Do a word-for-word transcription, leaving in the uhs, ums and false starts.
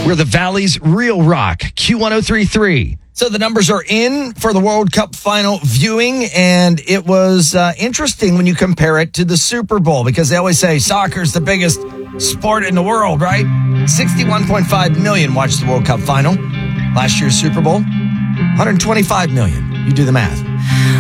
We're the Valley's real rock, Q one oh three point three. So the numbers are in for the World Cup final viewing, and it was uh, interesting when you compare it to the Super Bowl, because they always say soccer's the biggest sport in the world, right? sixty-one point five million watched the World Cup final. Last year's Super Bowl, one hundred twenty-five million. You do the math.